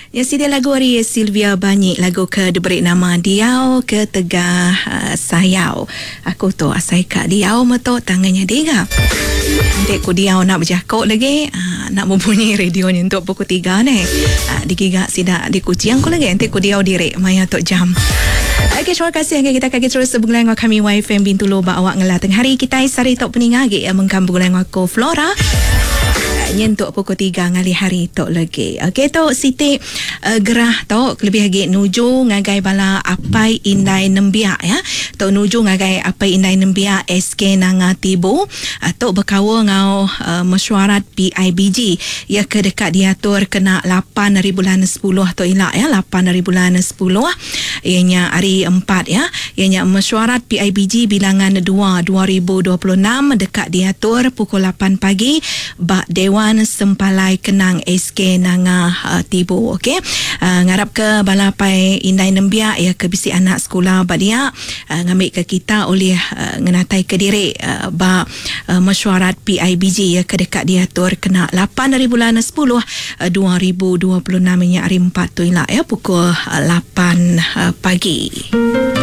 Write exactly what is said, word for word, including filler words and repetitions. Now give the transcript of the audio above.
Ya, sida lagu hari Sylvia Banyi, lagu ke diberi nama Diau ke Tegah uh, Sayau. Aku tu asai kak Diau meto tangannya diga. Dek ku Diau nak berjakok lagi, uh, nak membunyi radio ni untuk pukul tiga ni. Uh, digigak sida di kuciang ku lagi, nanti ku Diau direk maya tok jam. Okay, terima kasih. Okay, kita akan terus bergulai dengan kami Y F M Bintulu ba awak ngelah tengah hari kita sari tok peningagi yang mengkam bergulai dengan ko Flora. Nyentuk pukul tiga ngali hari tok lagi. Okey tok Siti uh, gerah tok lebih lagi nuju ngagai bala apai indai nembia ya. Tok nuju ngagai apai indai nembia S K nanga tibu. Uh, tok berkawa ngau uh, mesyuarat P I B G ya ke dekat diatur kena lapan hari bulan sepuluh tok ilak ya, lapan hari bulan sepuluh. Ianya hari empat ya. Ianya mesyuarat P I B G bilangan dua dua ribu dua puluh enam dekat diatur pukul lapan pagi ba Dewan Sempalai Kenang S K Nanga uh, Tibu. Okey, uh, ngarap ke balapai indai nembia ya ke bisi anak sekolah badia uh, ngambil ke kita oleh uh, ngenatai ke diri uh, ba uh, mesyuarat P I B G ya ke dekat diatur kena lapan dari bulan sepuluh uh, dua ribu dua puluh enam nya hari empat tu ilak ya pukul uh, lapan uh, pagi.